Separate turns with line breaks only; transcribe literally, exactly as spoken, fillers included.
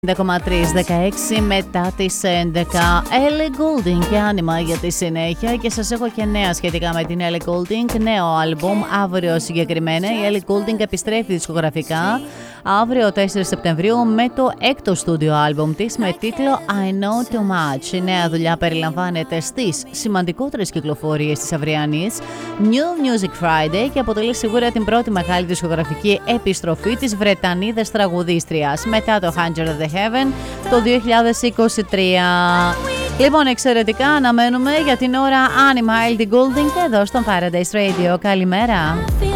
ενενήντα κόμμα τρία, δεκαέξι μετά τις έντεκα. Ellie Goulding και Άνιμα για τη συνέχεια. Και σας έχω και νέα σχετικά με την Ellie Goulding. Νέο άλμπουμ αύριο συγκεκριμένα. Η Ellie Goulding επιστρέφει δισκογραφικά αύριο τέσσερις Σεπτεμβρίου με το έκτο στούντιο άλμπουμ της με τίτλο I Know Too Much. Η νέα δουλειά περιλαμβάνεται στις σημαντικότερες κυκλοφορίες της αυριανής New Music Friday και αποτελεί σίγουρα την πρώτη μεγάλη δισκογραφική επιστροφή της Βρετανίδας τραγουδίστριας μετά το Hunger of the Heaven το δύο χιλιάδες είκοσι τρία. Λοιπόν, εξαιρετικά αναμένουμε για την ώρα Anima Ellie Goulding εδώ στο Paradise Radio. Καλημέρα.